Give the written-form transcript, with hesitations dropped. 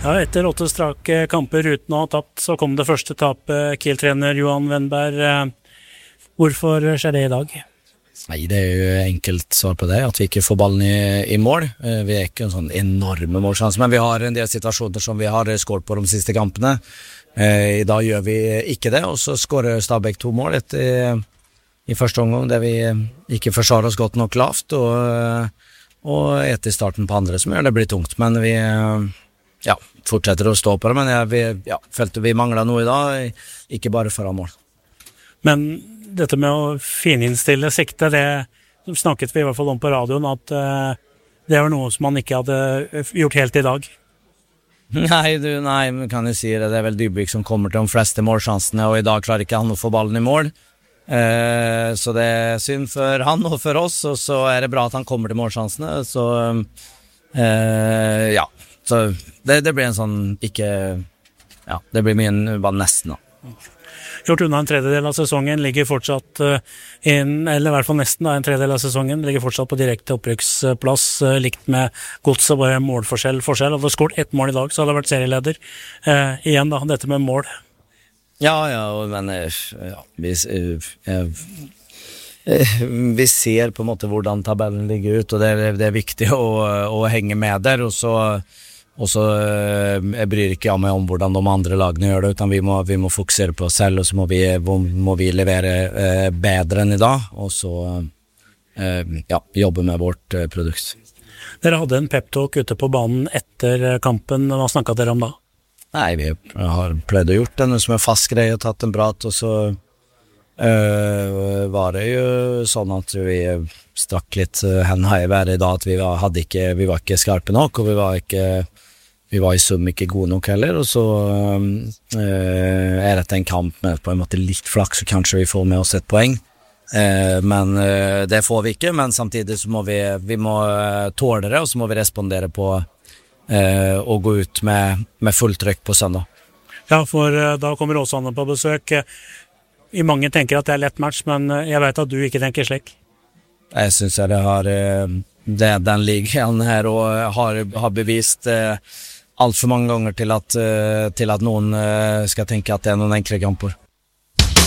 Ja, etter 8 strake kamper uten å ha tapt, så kom det første tapet. Kiel-trener Johan Wennberg. Hvorfor skjer det i dag? Nei, det jo enkelt svar på det, at vi ikke får ballen i mål. Vi ikke en sånn enorme målsjanse, men vi har en del situasjoner som vi har skåret på de siste kampene. I dag gjør vi ikke det, og så skårer Stabæk 2 mål i første omgang, der vi ikke forsvarer oss godt nok lavt, og etter starten på andre som gjør det blir tungt, men vi fortsetter å stå på det, men følte vi manglet noe i dag, ikke bare foran mål. Men dette med å fininnstille sikte, det snakket vi i hvert fall om på radioen, at det var noe som man ikke hadde gjort helt i dag. Nei, vi kan jo si det. Det vel Dybvik som kommer til de fleste målsjansene, og i dag klarer ikke han å få ballen i mål. Så det synd for han og for oss, og så det bra at han kommer til målsjansene. Så så det blir en sånn det blir mye bare nesten da. Gjort unna en tredjedel av sesongen, ligger fortsatt eller i hvert fall nesten en tredjedel av sesongen, ligger fortsatt på direkte opprykksplass, likt med Godset, bare målforskjell. Hadde skåret 1 mål i dag, så hadde det vært serieleder. Igjen da, dette med mål. Men vi ser på en måte hvordan tabellen ligger ut, og det viktig å henge med der, og så jeg bryr ikke meg om hvordan de andre lagene gjør det, utan vi må fokusere på oss selv, og så må vi levere bedre enn i dag, og så jobbe med vårt produkt. Dere hadde en pep-talk ute på banen etter kampen. Hva snakket dere om da? Nei, vi har pleid å gjort det, som fast greie, tatt en prat, og så var det jo sånn at vi stakk litt henne i været i dag, at vi var ikke skarpe nok, og vi var i sum ikke gode nok heller, og så dette en kamp med på en måte litt flaks, så kanskje vi får med oss et poeng, men det får vi ikke, men samtidig så må vi må tåle det, og så må vi respondere på å gå ut med fullt trykk på søndag. Ja, for da kommer Åsane på besøk. Mange tenker at det lett match, men jeg vet at du ikke tenker slik. Jeg synes den ligaen her og har bevist alt for mange ganger til at noen skal tenke at det noen enkle kamper.